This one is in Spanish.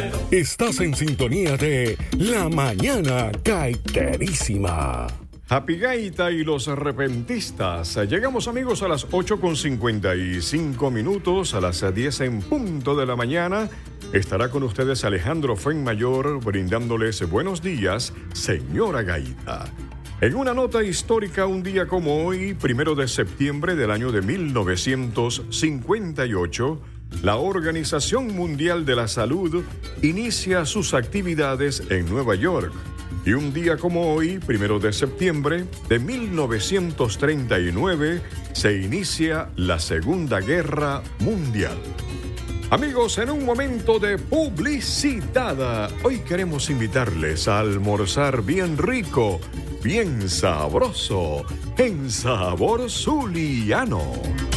Estás en sintonía de La Mañana Gaiterísima. Happy Gaita y los repentistas. Llegamos, amigos, a las 8:55, a las 10 en punto de la mañana. Estará con ustedes Alejandro Fuenmayor brindándoles buenos días, señora Gaita. En una nota histórica, un día como hoy, 1 de septiembre del año de 1958, la Organización Mundial de la Salud inicia sus actividades en Nueva York. Y un día como hoy, 1 de septiembre de 1939, se inicia la Segunda Guerra Mundial. Amigos, en un momento de publicidad, hoy queremos invitarles a almorzar bien rico, bien sabroso, en Sabor Zuliano.